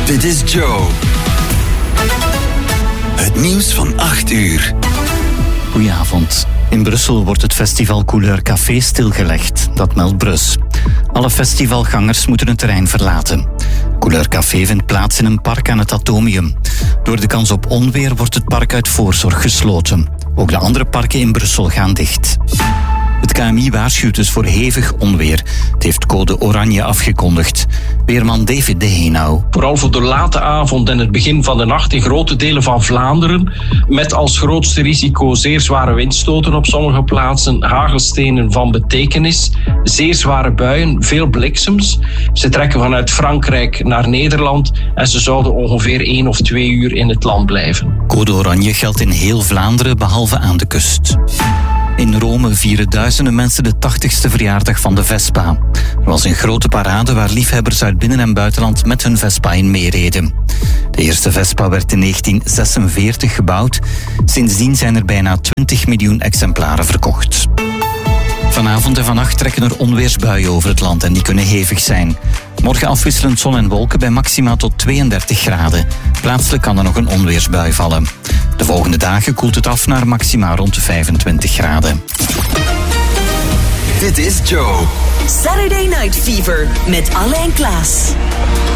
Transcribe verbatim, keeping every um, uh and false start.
Dit is Joe. Het nieuws van acht uur. Goedenavond. In Brussel wordt het festival Couleur Café stilgelegd. Dat meldt Brus. Alle festivalgangers moeten het terrein verlaten. Couleur Café vindt plaats in een park aan het Atomium. Door de kans op onweer wordt het park uit voorzorg gesloten. Ook de andere parken in Brussel gaan dicht. Het K M I waarschuwt dus voor hevig onweer. Het heeft code oranje afgekondigd. Weerman David de Heenau. Vooral voor de late avond en het begin van de nacht in grote delen van Vlaanderen. Met als grootste risico zeer zware windstoten op sommige plaatsen. Hagelstenen van betekenis. Zeer zware buien, veel bliksems. Ze trekken vanuit Frankrijk naar Nederland. En ze zouden ongeveer één of twee uur in het land blijven. Code oranje geldt in heel Vlaanderen, behalve aan de kust. In Rome vieren duizenden mensen de tachtigste verjaardag van de Vespa. Er was een grote parade waar liefhebbers uit binnen- en buitenland met hun Vespa in meereden. De eerste Vespa werd in negentien zesenveertig gebouwd. Sindsdien zijn er bijna twintig miljoen exemplaren verkocht. Vanavond en vannacht trekken er onweersbuien over het land en die kunnen hevig zijn. Morgen afwisselend zon en wolken bij maxima tot tweeëndertig graden. Plaatselijk kan er nog een onweersbui vallen. De volgende dagen koelt het af naar maxima rond de vijfentwintig graden. Dit is Joe. Saturday Night Fever met Alain Klaas.